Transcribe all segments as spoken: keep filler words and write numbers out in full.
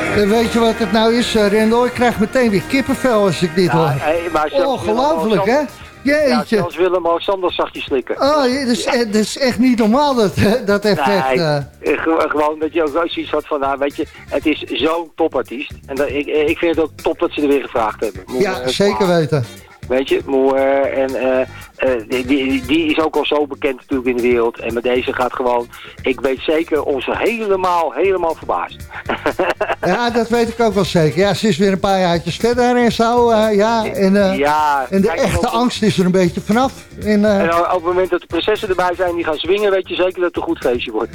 En weet je wat het nou is, uh, Rendel? Ik krijg meteen weer kippenvel als ik dit ja, hoor. Hey, maar ongelooflijk, hè? Jeetje. Ja, zelfs Willem-Alexander zag je slikken. Oh, dat is, ja. dat is echt niet normaal, dat, dat effect. Nee, uh. gewoon dat je ook wel zoiets had van, nou, weet je, het is zo'n topartiest. En dat, ik, ik vind het ook top dat ze er weer gevraagd hebben. Moet, ja, uh, zeker weten. Weet je, maar, uh, en uh, uh, die, die, die is ook al zo bekend natuurlijk in de wereld. En met deze gaat gewoon, ik weet zeker, ons helemaal, helemaal verbaasd. Ja, dat weet ik ook wel zeker. Ja, ze is weer een paar jaartjes verder en zo. Uh, ja, en, uh, ja, en de echte op, angst is er een beetje vanaf. En, uh, en op het moment dat de prinsessen erbij zijn die gaan zwingen, weet je zeker dat het een goed feestje wordt.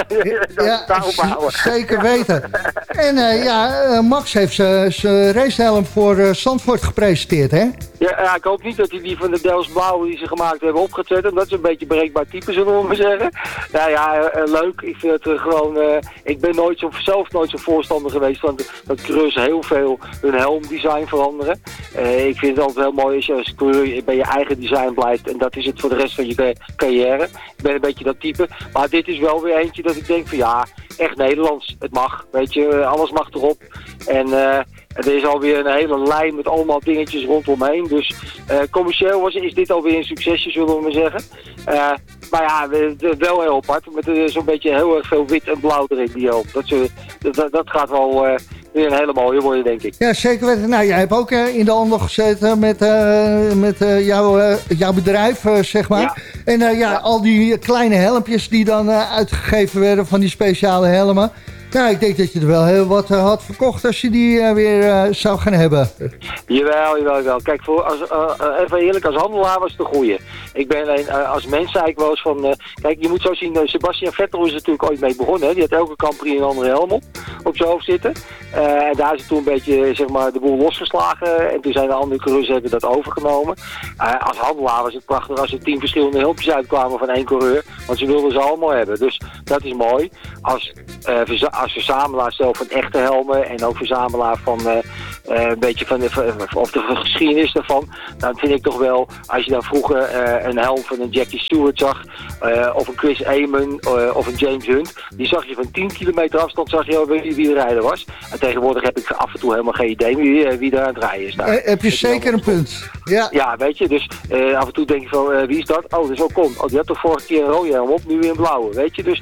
Ja, z- zeker weten. En uh, ja, uh, Max heeft zijn racehelm voor uh, Zandvoort gepresenteerd, hè? Ja, ja, ik hoop niet dat hij die van de Dels Blauw die ze gemaakt hebben op gaat zetten. Dat is een beetje breekbaar type, zullen we maar zeggen. Nou ja, uh, leuk. Ik vind het uh, gewoon... Uh, ik ben nooit zo, zelf nooit zo voorstander geweest van de, dat coureurs heel veel hun helmdesign veranderen. Uh, ik vind het altijd heel mooi als je als coureur bij je eigen design blijft. En dat is het voor de rest van je carrière. Ik ben een beetje dat type. Maar dit is wel weer eentje dat ik denk van ja, echt Nederlands. Het mag, weet je. Alles mag erop. En... Uh, Er is alweer een hele lijn met allemaal dingetjes rondomheen. Dus uh, commercieel was, is dit alweer een succesje, zullen we maar zeggen. Uh, maar ja, wel heel apart. Met uh, zo'n beetje heel erg veel wit en blauw erin, die helm. Dat, uh, dat, dat gaat wel uh, weer een hele mooie worden, denk ik. Ja, zeker weten. Nou, jij hebt ook uh, in de handel gezeten met, uh, met uh, jouw, uh, jouw bedrijf, uh, zeg maar. Ja. En uh, ja, ja, al die kleine helmpjes die dan uh, uitgegeven werden van die speciale helmen. Nou, ik denk dat je er wel heel wat uh, had verkocht als je die uh, weer uh, zou gaan hebben. Jawel, jawel, jawel. Kijk, voor als, uh, uh, even eerlijk, als handelaar was het een goeie. Ik ben alleen, uh, als mens zei ik wel eens van... Uh, kijk, je moet zo zien, uh, Sebastian Vettel is er natuurlijk ooit mee begonnen. Hè? Die had elke Grand Prix een andere helm op, op zijn hoofd zitten. Uh, en daar is het toen een beetje, zeg maar, de boel losgeslagen. En toen zijn de andere coureurs hebben dat overgenomen. Uh, als handelaar was het prachtig als er tien verschillende helmpjes uitkwamen van één coureur. Want ze wilden ze allemaal hebben. Dus dat is mooi. Als... Uh, als verzamelaar zelf van echte helmen en ook verzamelaar van uh, uh, een beetje van de, of de geschiedenis daarvan, dan vind ik toch wel, als je dan vroeger uh, een helm van een Jackie Stewart zag, uh, of een Chris Amon, uh, of een James Hunt, die zag je van tien kilometer afstand, zag je al wie, wie de rijder was. En tegenwoordig heb ik af en toe helemaal geen idee wie, wie daar aan het rijden is. Nou, uh, heb je zeker een punt. Ja. Ja, weet je, dus uh, af en toe denk je van, uh, wie is dat? Oh, dat is Ocon. Oh, die had toch vorige keer een rode helm op, nu weer een blauwe, weet je, dus...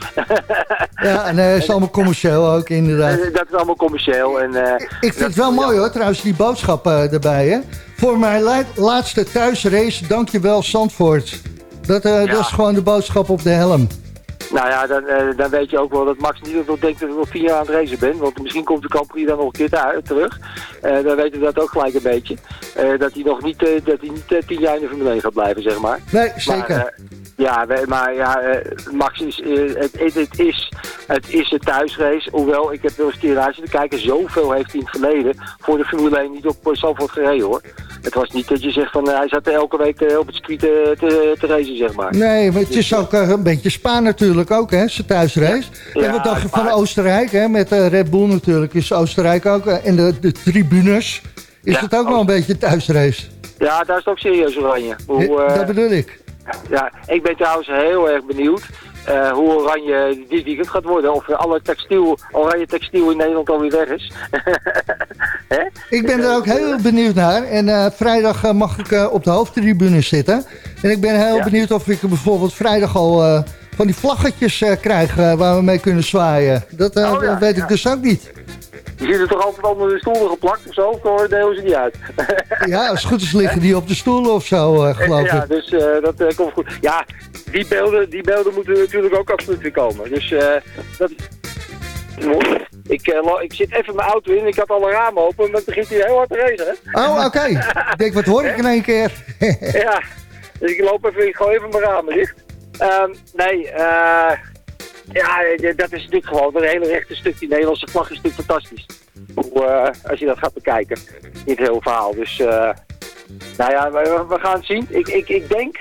Ja, en uh, is allemaal commercieel ook, inderdaad. Dat is allemaal commercieel. En, uh, ik vind dat, het wel mooi hoor, trouwens, die boodschap uh, erbij, hè. Voor mijn la- laatste thuisrace, dankjewel Zandvoort. Dat, uh, ja. dat is gewoon de boodschap op de helm. Nou ja, dan, uh, dan weet je ook wel dat Max niet nog denkt dat ik nog vier jaar aan het racen ben. Want misschien komt de Grand Prix dan nog een keer daar, terug. Uh, dan weten we dat ook gelijk een beetje. Uh, dat hij nog niet, uh, dat hij niet uh, tien jaar in de Formule één gaat blijven, zeg maar. Nee, zeker. Maar, uh, ja, maar ja, uh, Max is, uh, het, het, het is, het is een thuisrace. Hoewel, ik heb wel eens een keer naar zitten kijken, zoveel heeft hij in het verleden voor de Formule één niet op Zandvoort gereden, hoor. Het was niet dat je zegt van, uh, hij zat elke week uh, op het circuit te, te, te racen, zeg maar. Nee, maar het is ook uh, een beetje Spa natuurlijk ook, hè, zijn thuisrace. Ja, en wat dacht je van Oostenrijk, hè, met uh, Red Bull natuurlijk, is Oostenrijk ook. Uh, en de, de tribunes, is ja, het ook wel een beetje thuisrace. Ja, daar is het ook serieus oranje. Hoe, uh, dat bedoel ik. Ja, ik ben trouwens heel erg benieuwd uh, hoe oranje dit weekend gaat worden. Of alle textiel, oranje textiel in Nederland alweer weg is. Ik ben er ook heel benieuwd naar. En uh, vrijdag uh, mag ik uh, op de hoofdtribune zitten. En ik ben heel ja. benieuwd of ik bijvoorbeeld vrijdag al uh, van die vlaggetjes uh, krijg uh, waar we mee kunnen zwaaien. Dat, uh, oh, ja, dat weet ja. ik dus ook niet. Die zitten toch altijd onder de stoelen geplakt of zo? Of delen ze niet uit? Ja, als het goed is liggen die op de stoelen of zo, uh, geloof ik. Ja, dus uh, dat uh, komt goed. Ja, die beelden, die beelden moeten natuurlijk ook absoluut weer komen. Dus uh, dat... Ik, uh, ik zit even mijn auto in, ik had alle ramen open, maar het begint hier heel hard te racen. Oh, oké. Okay. Ik denk, wat hoor ik in één keer? Ja, dus ik loop even, ik gooi even mijn ramen dicht. Um, nee, eh... Uh, ja, dat is natuurlijk gewoon een hele rechte stuk. Die Nederlandse vlag is natuurlijk fantastisch. Hoe, uh, als je dat gaat bekijken. Niet het hele verhaal. Dus, uh, nou ja, we, we gaan het zien. Ik, ik, ik denk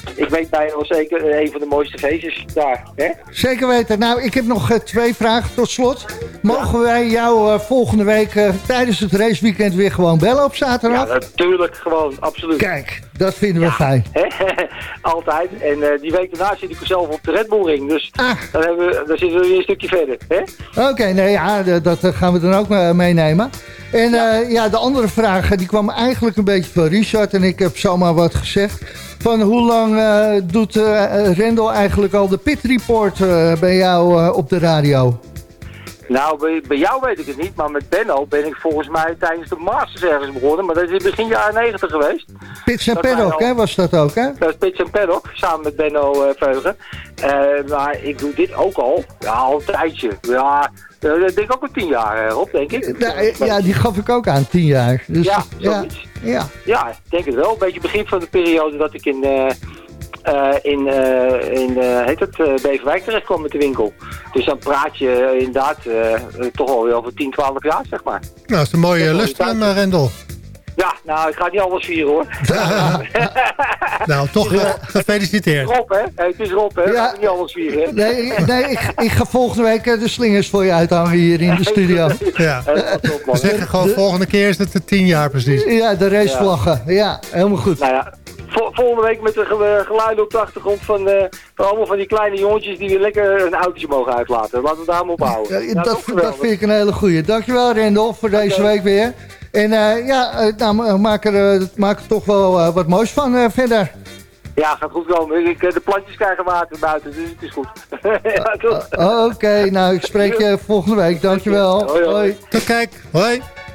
ik weet bijna wel zeker een van de mooiste feestjes daar. Hè? Zeker weten. Nou, ik heb nog uh, twee vragen tot slot. Mogen ja. wij jou uh, volgende week uh, tijdens het raceweekend weer gewoon bellen op zaterdag? Ja, natuurlijk. Gewoon, absoluut. Kijk, dat vinden we ja. fijn. Altijd. En uh, die week daarna zit ik zelf op de Red Bull Ring. Dus ah. dan, hebben we, dan zitten we weer een stukje verder. Oké, okay, nee, ja, dat uh, gaan we dan ook uh, meenemen. En ja. Uh, ja, de andere vraag, die kwam eigenlijk een beetje van Richard. En ik heb zomaar wat gezegd. Van hoe lang uh, doet uh, Rendel eigenlijk al de Pit Report uh, bij jou uh, op de radio? Nou, bij, bij jou weet ik het niet, maar met Benno ben ik volgens mij tijdens de Masters ergens begonnen. Maar dat is begin jaren negentig geweest. Pits en Paddock, hè, was dat ook, hè? Dat is Pits en Paddock, samen met Benno uh, Veugen. Uh, maar ik doe dit ook al, ja, al een tijdje. Ja, uh, ik denk ook al tien jaar erop, denk ik. Ja, ja, die gaf ik ook aan, tien jaar. Dus, ja, zoiets. Ja, ja. ja, ik denk het wel. Een beetje begin van de periode dat ik in... Uh, Uh, in, uh, in uh, heet het, uh, Beverwijk terecht kwam met de winkel. Dus dan praat je uh, inderdaad uh, uh, toch alweer over tien, twaalf jaar, zeg maar. Nou, dat is een mooie lustrum, uh, Rendel. Ja, nou, ik ga niet alles vieren, hoor. Nou, toch uh, gefeliciteerd. Het is Rob, hè? Het is Rob, hè? Ja. Ik ga niet alles vieren, hè? Nee, nee ik, ik ga volgende week uh, de slingers voor je uithangen hier in de studio. Ja. We zeggen gewoon, de volgende keer is het de tien jaar precies. Ja, de racevlaggen. Ja. ja, helemaal goed. Nou ja. Volgende week met de geluiden op de achtergrond van, uh, van allemaal van die kleine jongetjes die weer lekker een autootje mogen uitlaten. Laten we daar maar op houden. Ja, nou, dat, dat vind ik een hele goeie. Dankjewel Rendel voor deze okay. week weer. En uh, ja, nou, maak, er, uh, maak er toch wel uh, wat moois van uh, verder. Ja, gaat goed komen. Ik, de plantjes krijgen water buiten, dus het is goed. ja, uh, Oké, okay, nou ik spreek je volgende week. Dankjewel. Hoi, hoi. Tot kijk. Hoi.